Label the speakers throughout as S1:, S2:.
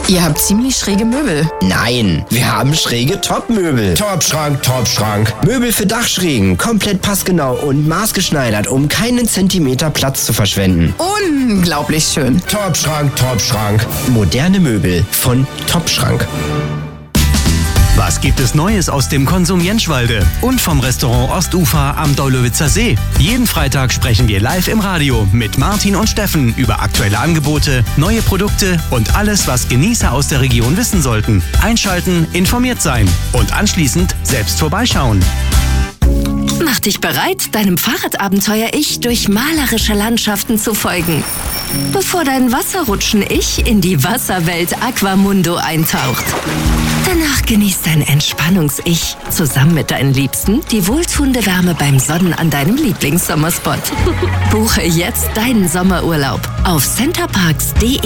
S1: Ihr habt ziemlich schräge Möbel.
S2: Nein, wir haben schräge Topmöbel. Topschrank, Topschrank. Möbel für Dachschrägen, komplett passgenau und maßgeschneidert, um keinen Zentimeter Platz zu verschwenden.
S1: Unglaublich schön.
S2: Topschrank, Topschrank. Moderne Möbel von Topschrank.
S3: Was gibt es Neues aus dem Konsum Jentschwalde und vom Restaurant Ostufer am Daulowitzer See? Jeden Freitag sprechen wir live im Radio mit Martin und Steffen über aktuelle Angebote, neue Produkte und alles, was Genießer aus der Region wissen sollten. Einschalten, informiert sein und anschließend selbst vorbeischauen.
S4: Mach dich bereit, deinem Fahrradabenteuer-Ich durch malerische Landschaften zu folgen, bevor dein Wasserrutschen-Ich in die Wasserwelt Aquamundo eintaucht. Danach genießt dein Entspannungs-Ich zusammen mit deinen Liebsten die wohltuende Wärme beim Sonnen an deinem Lieblingssommerspot. Buche jetzt deinen Sommerurlaub auf centerparks.de.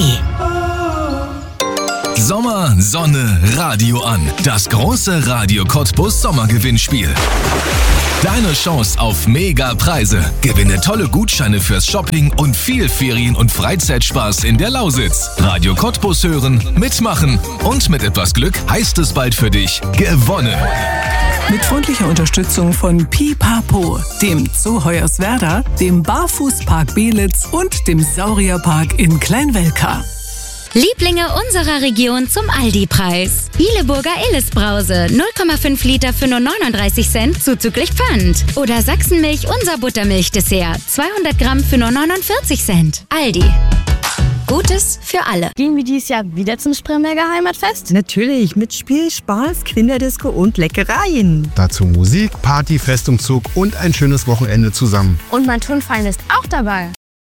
S5: Sommer, Sonne, Radio an. Das große Radio Cottbus Sommergewinnspiel. Deine Chance auf Mega-Preise. Gewinne tolle Gutscheine fürs Shopping und viel Ferien- und Freizeitspaß in der Lausitz. Radio Cottbus hören, mitmachen und mit etwas Glück heißt es bald für dich gewonnen.
S6: Mit freundlicher Unterstützung von Pipapo, dem Zoo Hoyerswerda, dem Barfußpark Belitz und dem Saurierpark in Kleinwelka.
S7: Lieblinge unserer Region zum Aldi-Preis. Bieleburger Illes-Brause, 0,5 Liter für nur 39 Cent zuzüglich Pfand. Oder Sachsenmilch, unser Buttermilch-Dessert, 200 Gramm für nur 49 Cent. Aldi. Gutes für alle.
S8: Gehen wir dieses Jahr wieder zum Spremberger Heimatfest?
S9: Natürlich, mit Spiel, Spaß, Kinderdisco und Leckereien.
S10: Dazu Musik, Party, Festumzug und ein schönes Wochenende zusammen.
S8: Und mein Turnverein ist auch dabei.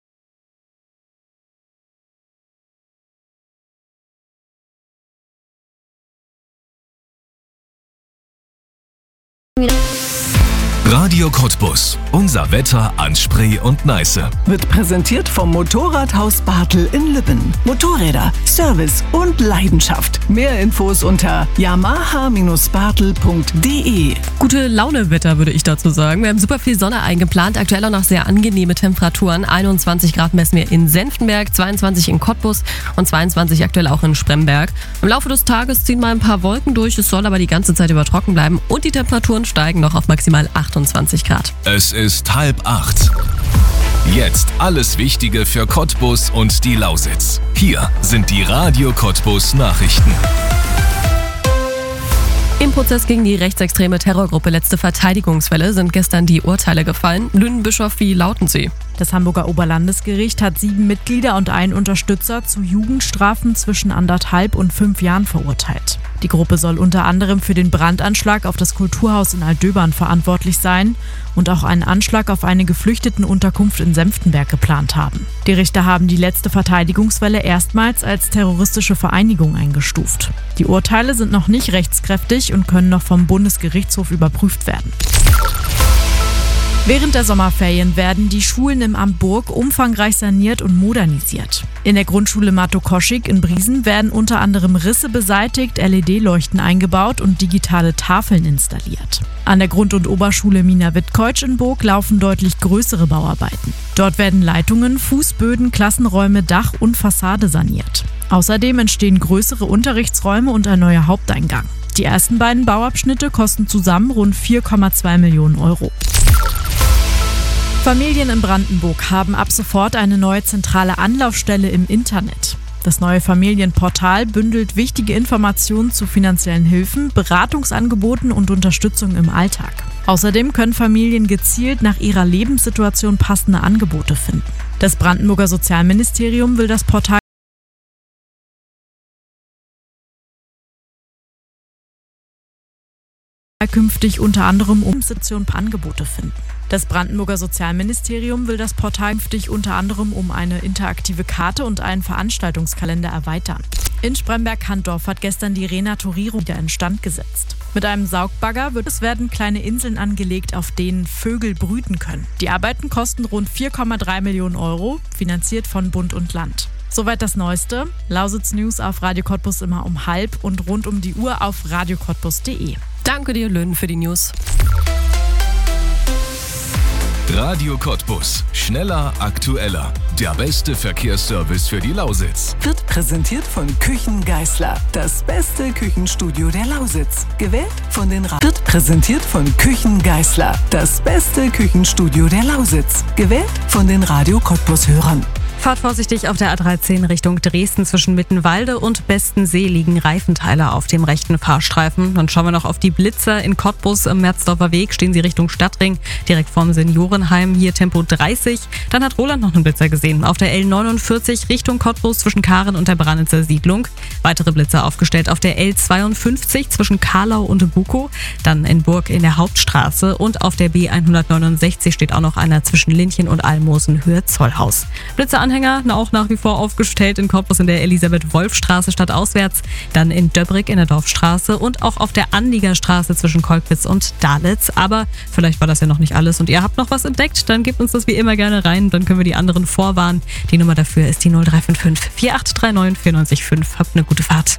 S5: Radio Cottbus. Unser Wetter an Spree und Neiße.
S6: Wird präsentiert vom Motorradhaus Bartel in Lippen. Motorräder, Service und Leidenschaft. Mehr Infos unter yamaha-bartel.de.
S11: Gute Laune-Wetter, würde ich dazu sagen. Wir haben super viel Sonne eingeplant. Aktuell auch noch sehr angenehme Temperaturen. 21 Grad messen wir in Senftenberg, 22 in Cottbus und 22 aktuell auch in Spremberg. Im Laufe des Tages ziehen mal ein paar Wolken durch. Es soll aber die ganze Zeit über trocken bleiben. Und die Temperaturen steigen noch auf maximal 28 Grad.
S5: Es ist 7:30. Jetzt alles Wichtige für Cottbus und die Lausitz. Hier sind die Radio Cottbus Nachrichten.
S11: Im Prozess gegen die rechtsextreme Terrorgruppe Letzte Verteidigungswelle sind gestern die Urteile gefallen. Lünen-Bischof, wie lauten sie?
S12: Das Hamburger Oberlandesgericht hat 7 Mitglieder und einen Unterstützer zu Jugendstrafen zwischen 1,5 und 5 Jahren verurteilt. Die Gruppe soll unter anderem für den Brandanschlag auf das Kulturhaus in Altdöbern verantwortlich sein und auch einen Anschlag auf eine Geflüchtetenunterkunft in Senftenberg geplant haben. Die Richter haben die Letzte Verteidigungswelle erstmals als terroristische Vereinigung eingestuft. Die Urteile sind noch nicht rechtskräftig und können noch vom Bundesgerichtshof überprüft werden. Während der Sommerferien werden die Schulen im Amt Burg umfangreich saniert und modernisiert. In der Grundschule Matokoschik in Briesen werden unter anderem Risse beseitigt, LED-Leuchten eingebaut und digitale Tafeln installiert. An der Grund- und Oberschule Mina Wittkeutsch in Burg laufen deutlich größere Bauarbeiten. Dort werden Leitungen, Fußböden, Klassenräume, Dach und Fassade saniert. Außerdem entstehen größere Unterrichtsräume und ein neuer Haupteingang. Die ersten beiden Bauabschnitte kosten zusammen rund 4,2 Millionen Euro. Familien in Brandenburg haben ab sofort eine neue zentrale Anlaufstelle im Internet. Das neue Familienportal bündelt wichtige Informationen zu finanziellen Hilfen, Beratungsangeboten und Unterstützung im Alltag. Außerdem können Familien gezielt nach ihrer Lebenssituation passende Angebote finden. Das Brandenburger Sozialministerium will das Portal künftig unter anderem Angebote finden. Das Brandenburger Sozialministerium will das Portal künftig unter anderem um eine interaktive Karte und einen Veranstaltungskalender erweitern. In Spremberg-Handdorf hat gestern die Renaturierung wieder instand gesetzt. Mit einem Saugbagger werden kleine Inseln angelegt, auf denen Vögel brüten können. Die Arbeiten kosten rund 4,3 Millionen Euro, finanziert von Bund und Land. Soweit das Neueste. Lausitz News auf Radio Cottbus immer um 12:30 und rund um die Uhr auf radiocottbus.de.
S11: Danke dir, Lynn, für die News.
S5: Radio Cottbus. Schneller, aktueller. Der beste Verkehrsservice für die Lausitz.
S6: Wird präsentiert von Küchen Geisler. Das beste Küchenstudio der Lausitz. Gewählt von den Wird präsentiert von Küchen Geisler. Das beste Küchenstudio der Lausitz. Gewählt von den Radio Cottbus-Hörern.
S13: Fahrt vorsichtig auf der A13 Richtung Dresden. Zwischen Mittenwalde und Bestensee liegen Reifenteile auf dem rechten Fahrstreifen. Dann schauen wir noch auf die Blitzer in Cottbus am Merzdorfer Weg. Stehen sie Richtung Stadtring, direkt vorm Seniorenheim. Hier Tempo 30. Dann hat Roland noch einen Blitzer gesehen. Auf der L49 Richtung Cottbus zwischen Karen und der Branitzer Siedlung. Weitere Blitzer aufgestellt auf der L52 zwischen Karlau und Bukow. Dann in Burg in der Hauptstraße. Und auf der B169 steht auch noch einer zwischen Linchen und Almosen Höhe Zollhaus. Blitzeranhänger auch nach wie vor aufgestellt in Cottbus in der Elisabeth-Wolf-Straße stadtauswärts, dann in Döbrig in der Dorfstraße und auch auf der Anliegerstraße zwischen Kolkwitz und Dalitz. Aber vielleicht war das ja noch nicht alles und ihr habt noch was entdeckt, dann gebt uns das wie immer gerne rein, dann können wir die anderen vorwarnen. Die Nummer dafür ist die 0355 4839 94,5. Habt eine gute Fahrt.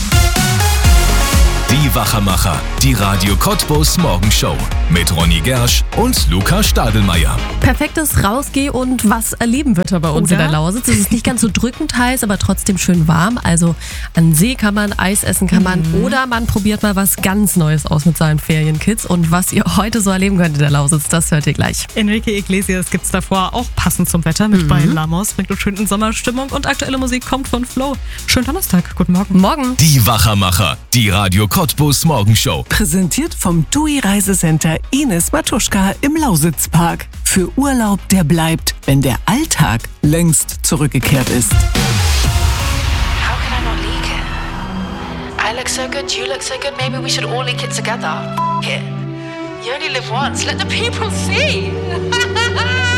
S5: Die Wachermacher, die Radio Cottbus Morgenshow mit Ronny Gersch und Luca Stadelmeier.
S11: Perfektes Rausgeh- und was erleben Wetter bei uns in der Lausitz. Es ist nicht ganz so drückend heiß, aber trotzdem schön warm. Also an See kann man, Eis essen kann man oder man probiert mal was ganz Neues aus mit seinen Ferienkids. Und was ihr heute so erleben könnt in der Lausitz, das hört ihr gleich.
S13: Enrique Iglesias gibt's davor auch passend zum Wetter mit bei Lamos. Bringt uns schön in Sommerstimmung und aktuelle Musik kommt von Flo. Schönen Donnerstag, guten Morgen.
S11: Morgen.
S5: Die Wachermacher, die Radio Cottbus Morgenshow.
S6: Präsentiert vom TUI Reisecenter Ines Matuschka im Lausitzpark. Für Urlaub, der bleibt, wenn der Alltag längst zurückgekehrt ist.
S14: How can I not leak it? I look so good, you look so good, maybe we should all leak it together. F it. You only live once, let the people see.